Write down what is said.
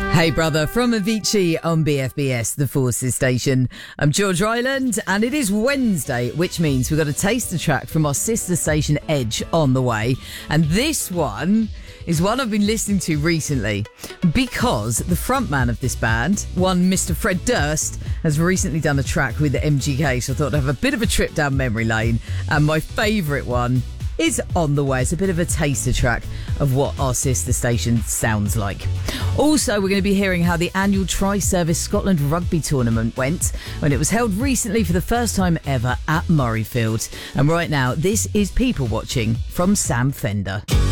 Hey brother, from Avicii on BFBS, the Forces station. I'm George Ryland, and it is Wednesday, which means we've got a taster track from our sister station Edge on the way. And this one is one I've been listening to recently because the frontman of this band, one Mr. Fred Durst, has recently done a track with MGK, so I thought I'd have a bit of a trip down memory lane. And my favourite one is On the Way. It's a bit of a taster track of what our sister station sounds like. Also, we're going to be hearing how the annual Tri-Service Scotland Rugby Tournament went when it was held recently for the first time ever at Murrayfield. And right now, this is People Watching from Sam Fender.